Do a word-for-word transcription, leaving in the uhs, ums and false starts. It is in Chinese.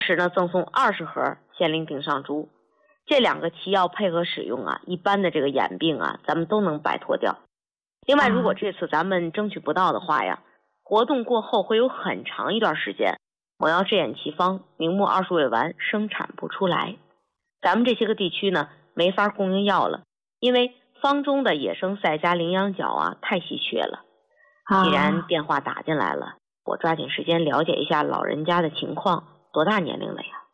时呢赠送二十盒仙灵顶上珠。这两个奇药配合使用啊，一般的这个眼病啊，咱们都能摆脱掉。另外，如果这次咱们争取不到的话呀，活动过后会有很长一段时间，蒙药制眼奇方明目二十味丸生产不出来，咱们这些个地区呢没法供应药了，因为方中的野生赛加羚羊角啊太稀缺了。既然电话打进来了，我抓紧时间了解一下老人家的情况，多大年龄了呀？